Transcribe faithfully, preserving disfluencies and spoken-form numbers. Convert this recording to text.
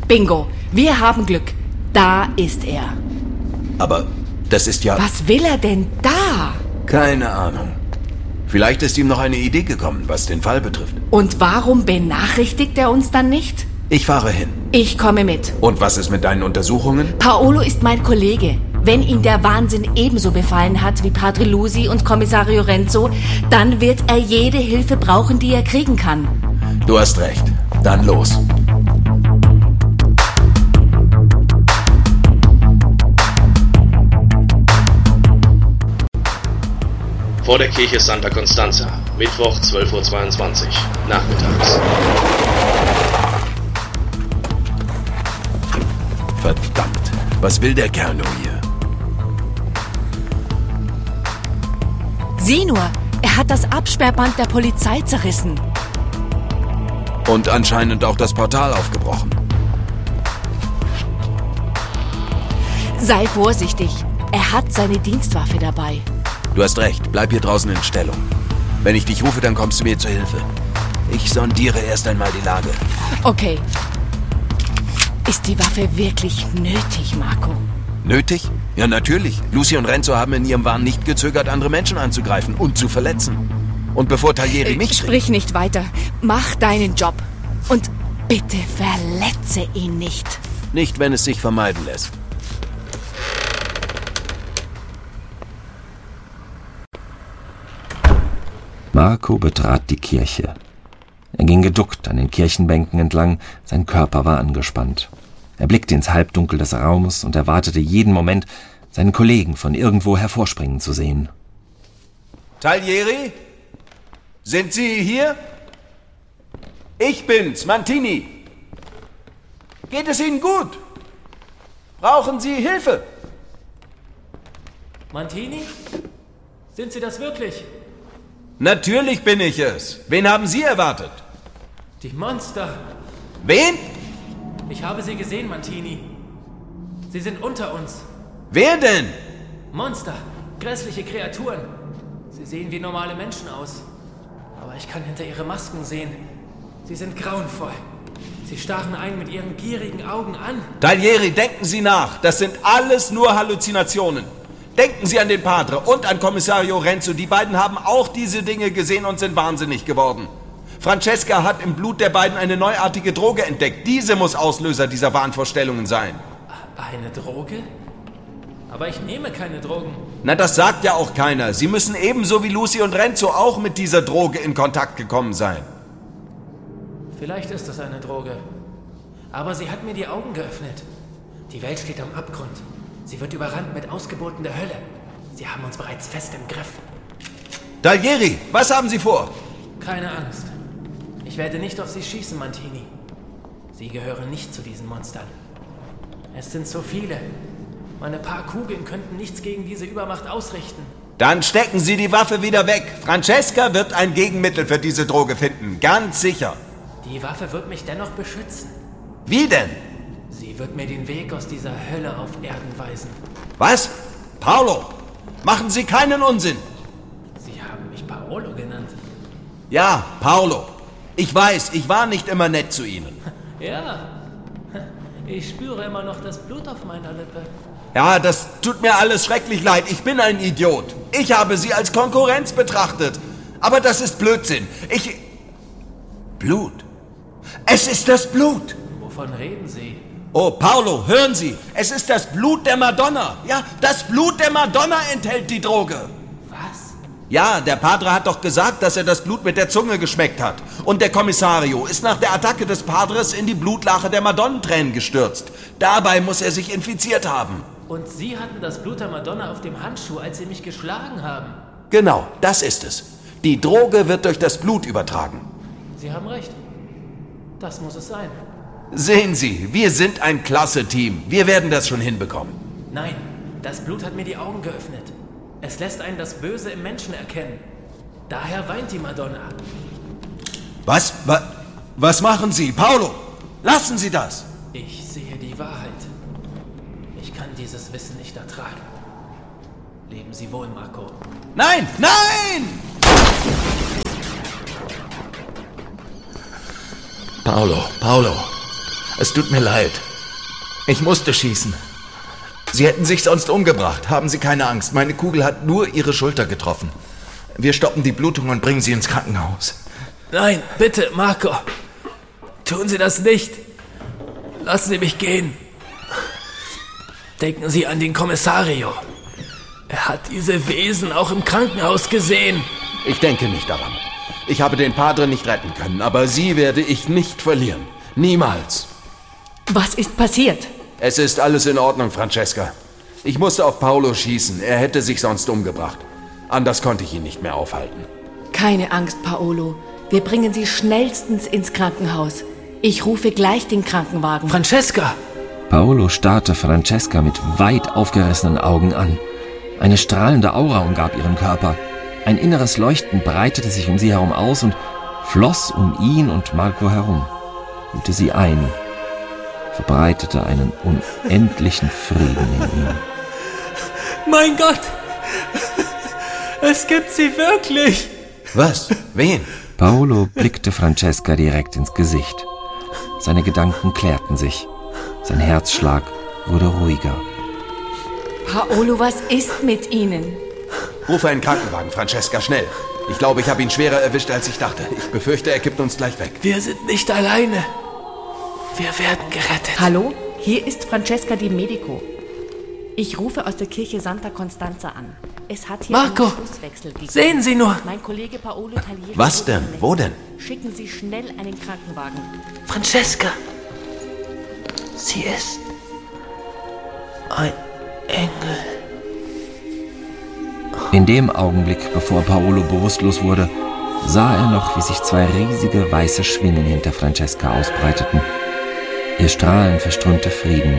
Bingo, wir haben Glück. Da ist er. Aber das ist ja... Was will er denn da? Keine Ahnung. Vielleicht ist ihm noch eine Idee gekommen, was den Fall betrifft. Und warum benachrichtigt er uns dann nicht? Ich fahre hin. Ich komme mit. Und was ist mit deinen Untersuchungen? Paolo ist mein Kollege. Wenn ihn der Wahnsinn ebenso befallen hat wie Padre Lusi und Kommissario Renzo, dann wird er jede Hilfe brauchen, die er kriegen kann. Du hast recht. Dann los. Vor der Kirche Santa Constanza, Mittwoch zwölf Uhr zweiundzwanzig, nachmittags. Verdammt, was will der Kerl nur hier? Sieh nur, er hat das Absperrband der Polizei zerrissen. Und anscheinend auch das Portal aufgebrochen. Sei vorsichtig, er hat seine Dienstwaffe dabei. Du hast recht, bleib hier draußen in Stellung. Wenn ich dich rufe, dann kommst du mir zu Hilfe. Ich sondiere erst einmal die Lage. Okay. Ist die Waffe wirklich nötig, Marco? Nötig? Ja, natürlich. Lucy und Renzo haben in ihrem Wahn nicht gezögert, andere Menschen anzugreifen und zu verletzen. Und bevor Taglieri äh, mich... Sprich nicht weiter. Mach deinen Job. Und bitte verletze ihn nicht. Nicht, wenn es sich vermeiden lässt. Marco betrat die Kirche. Er ging geduckt an den Kirchenbänken entlang, sein Körper war angespannt. Er blickte ins Halbdunkel des Raumes und erwartete jeden Moment, seinen Kollegen von irgendwo hervorspringen zu sehen. Taglieri? Sind Sie hier? Ich bin's, Mantini. Geht es Ihnen gut? Brauchen Sie Hilfe? Mantini? Sind Sie das wirklich? Natürlich bin ich es. Wen haben Sie erwartet? Die Monster. Wen? Ich habe sie gesehen, Mantini. Sie sind unter uns. Wer denn? Monster. Grässliche Kreaturen. Sie sehen wie normale Menschen aus. Aber ich kann hinter ihre Masken sehen. Sie sind grauenvoll. Sie starren einen mit ihren gierigen Augen an. Taglieri, denken Sie nach. Das sind alles nur Halluzinationen. Denken Sie an den Padre und an Kommissario Renzo. Die beiden haben auch diese Dinge gesehen und sind wahnsinnig geworden. Francesca hat im Blut der beiden eine neuartige Droge entdeckt. Diese muss Auslöser dieser Wahnvorstellungen sein. Eine Droge? Aber ich nehme keine Drogen. Na, das sagt ja auch keiner. Sie müssen ebenso wie Lucy und Renzo auch mit dieser Droge in Kontakt gekommen sein. Vielleicht ist es eine Droge. Aber sie hat mir die Augen geöffnet. Die Welt steht am Abgrund. Sie wird überrannt mit Ausgeburten der Hölle. Sie haben uns bereits fest im Griff. Taglieri, was haben Sie vor? Keine Angst. Ich werde nicht auf Sie schießen, Mantini. Sie gehören nicht zu diesen Monstern. Es sind so viele. Meine paar Kugeln könnten nichts gegen diese Übermacht ausrichten. Dann stecken Sie die Waffe wieder weg. Francesca wird ein Gegenmittel für diese Droge finden. Ganz sicher. Die Waffe wird mich dennoch beschützen. Wie denn? Sie wird mir den Weg aus dieser Hölle auf Erden weisen. Was? Paolo, machen Sie keinen Unsinn. Sie haben mich Paolo genannt. Ja, Paolo. Ich weiß, ich war nicht immer nett zu Ihnen. Ja, ich spüre immer noch das Blut auf meiner Lippe. Ja, das tut mir alles schrecklich leid. Ich bin ein Idiot. Ich habe Sie als Konkurrenz betrachtet. Aber das ist Blödsinn. Ich... Blut. Es ist das Blut. Wovon reden Sie? Oh, Paolo, hören Sie. Es ist das Blut der Madonna. Ja, das Blut der Madonna enthält die Droge. Was? Ja, der Padre hat doch gesagt, dass er das Blut mit der Zunge geschmeckt hat. Und der Kommissario ist nach der Attacke des Padres in die Blutlache der Madonnentränen gestürzt. Dabei muss er sich infiziert haben. Und Sie hatten das Blut der Madonna auf dem Handschuh, als Sie mich geschlagen haben. Genau, das ist es. Die Droge wird durch das Blut übertragen. Sie haben recht. Das muss es sein. Sehen Sie, wir sind ein klasse Team. Wir werden das schon hinbekommen. Nein, das Blut hat mir die Augen geöffnet. Es lässt einen das Böse im Menschen erkennen. Daher weint die Madonna. Was? Was, was machen Sie? Paolo, lassen Sie das! Ich sehe die Wahrheit. Ich kann dieses Wissen nicht ertragen. Leben Sie wohl, Marco. Nein! Nein! Paolo, Paolo. Es tut mir leid. Ich musste schießen. Sie hätten sich sonst umgebracht. Haben Sie keine Angst. Meine Kugel hat nur Ihre Schulter getroffen. Wir stoppen die Blutung und bringen Sie ins Krankenhaus. Nein, bitte, Marco. Tun Sie das nicht. Lassen Sie mich gehen. Denken Sie an den Kommissario. Er hat diese Wesen auch im Krankenhaus gesehen. Ich denke nicht daran. Ich habe den Padre nicht retten können, aber Sie werde ich nicht verlieren. Niemals. Was ist passiert? Es ist alles in Ordnung, Francesca. Ich musste auf Paolo schießen. Er hätte sich sonst umgebracht. Anders konnte ich ihn nicht mehr aufhalten. Keine Angst, Paolo. Wir bringen Sie schnellstens ins Krankenhaus. Ich rufe gleich den Krankenwagen. Francesca! Paolo starrte Francesca mit weit aufgerissenen Augen an. Eine strahlende Aura umgab ihren Körper. Ein inneres Leuchten breitete sich um sie herum aus und floss um ihn und Marco herum, hüllte sie ein, verbreitete einen unendlichen Frieden in ihm. Mein Gott! Es gibt sie wirklich! Was? Wen? Paolo blickte Francesca direkt ins Gesicht. Seine Gedanken klärten sich. Sein Herzschlag wurde ruhiger. Paolo, was ist mit Ihnen? Rufe einen Krankenwagen, Francesca, schnell. Ich glaube, ich habe ihn schwerer erwischt, als ich dachte. Ich befürchte, er kippt uns gleich weg. Wir sind nicht alleine. Wir werden gerettet. Hallo, hier ist Francesca Di Medico. Ich rufe aus der Kirche Santa Constanza an. Es hat hier Marco, einen Schusswechsel gegeben. Sehen Sie nur. Mein Kollege Paolo Taglieri... Was denn? Wo denn? Schicken Sie schnell einen Krankenwagen. Francesca. Sie ist ein Engel. In dem Augenblick, bevor Paolo bewusstlos wurde, sah er noch, wie sich zwei riesige weiße Schwingen hinter Francesca ausbreiteten. Ihr Strahlen verströmte Frieden